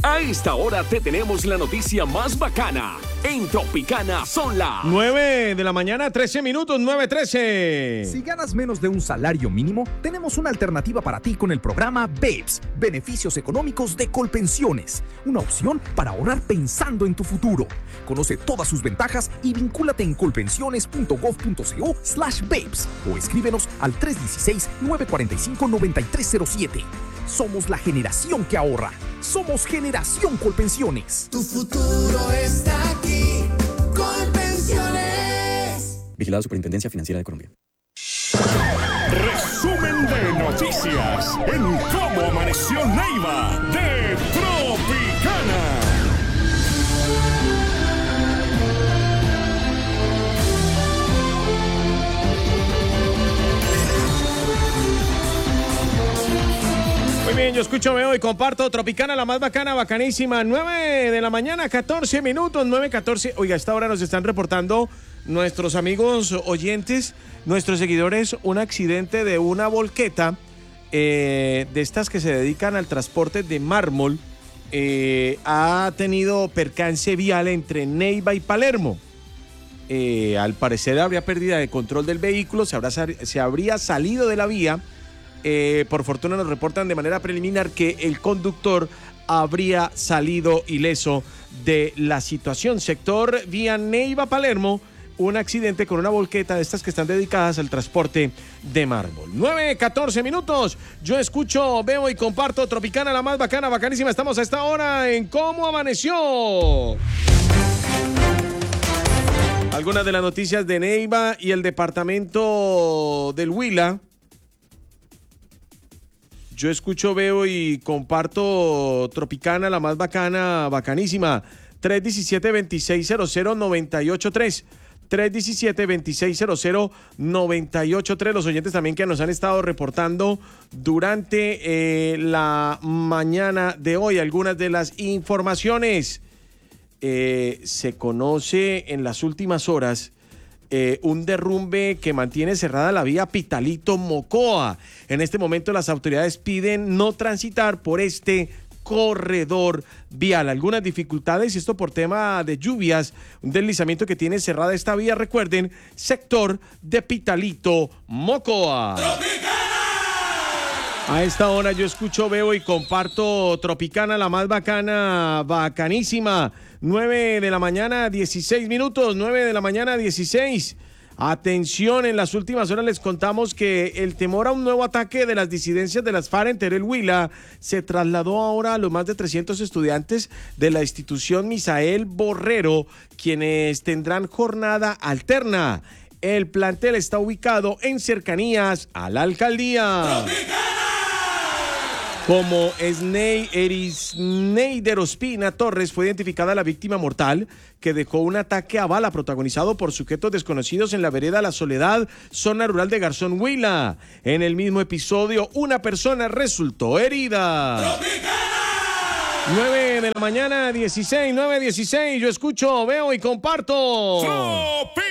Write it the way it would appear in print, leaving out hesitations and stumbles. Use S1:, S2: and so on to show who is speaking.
S1: A esta hora te tenemos la noticia más bacana. En Tropicana son las
S2: 9 de la mañana, 13 minutos, 9:13.
S3: Si ganas menos de un salario mínimo, tenemos una alternativa para ti con el programa BEPS, Beneficios Económicos de Colpensiones. Una opción para ahorrar pensando en tu futuro. Conoce todas sus ventajas y vincúlate en colpensiones.gov.co/BEPS o escríbenos al 316-945-9307. Somos la generación que ahorra. Somos Generación Colpensiones.
S4: Tu futuro está aquí. Colpensiones.
S5: Vigilado Superintendencia Financiera de Colombia.
S1: Resumen de noticias en Cómo Amaneció Neiva de Tropicana.
S2: Muy bien, yo escucho, veo y comparto Tropicana, la más bacana, bacanísima. 9 de la mañana, 14 minutos, 9:14. Oiga, a esta hora nos están reportando nuestros amigos oyentes, nuestros seguidores, un accidente de una volqueta de estas que se dedican al transporte de mármol. Ha tenido percance vial entre Neiva y Palermo. Al parecer habría pérdida de control del vehículo, se habría salido de la vía. Por fortuna nos reportan de manera preliminar que el conductor habría salido ileso de la situación. Sector vía Neiva-Palermo, un accidente con una volqueta de estas que están dedicadas al transporte de mármol. 9:14 minutos. Yo escucho, veo y comparto Tropicana, la más bacana, bacanísima. Estamos a esta hora en Cómo Amaneció. Algunas de las noticias de Neiva y el departamento del Huila. Yo escucho, veo y comparto Tropicana, la más bacana, bacanísima. 317-2600-983. 317-2600-983. Los oyentes también que nos han estado reportando durante la mañana de hoy algunas de las informaciones. Se conoce en las últimas horas un derrumbe que mantiene cerrada la vía Pitalito-Mocoa. En este momento las autoridades piden no transitar por este corredor vial. Algunas dificultades, y esto por tema de lluvias, un deslizamiento que tiene cerrada esta vía. Recuerden, sector de Pitalito-Mocoa. A esta hora yo escucho, veo y comparto Tropicana, la más bacana, bacanísima. 9 de la mañana, 16 minutos, 9 de la mañana, 16. Atención, en las últimas horas les contamos que el temor a un nuevo ataque de las disidencias de las FARC en Teruel, Huila, se trasladó ahora a los más de 300 estudiantes de la institución Misael Borrero, quienes tendrán jornada alterna. El plantel está ubicado en cercanías a la alcaldía. Como Erisneider Ospina Torres fue identificada la víctima mortal que dejó un ataque a bala protagonizado por sujetos desconocidos en la vereda La Soledad, zona rural de Garzón, Huila. En el mismo episodio, una persona resultó herida. ¡Tropicana! 9 de la mañana, 16, 9:16. Yo escucho, veo y comparto.